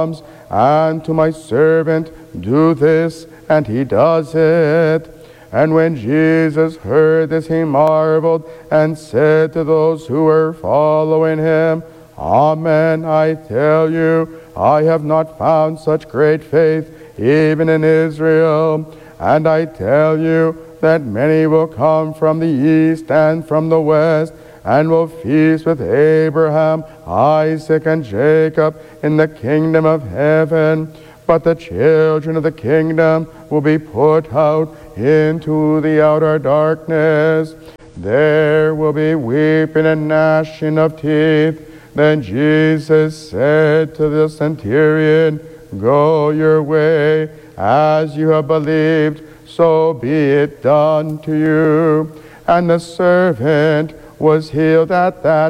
and to my servant, do this, and he does it. And when Jesus heard this, he marveled and said to those who were following him, Amen, I tell you, I have not found such great faith even in Israel. And I tell you that many will come from the east and from the west, and will feast with Abraham, Isaac, and Jacob in the kingdom of heaven. But the children of the kingdom will be put out into the outer darkness. There will be weeping and gnashing of teeth. Then Jesus said to the centurion, Go your way, as you have believed, so be it done to you. And the servant was healed at that